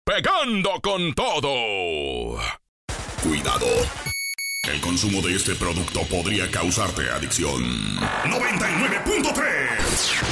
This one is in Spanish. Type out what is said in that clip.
pegando con todo. Cuidado. El consumo de este producto podría causarte adicción. 99.3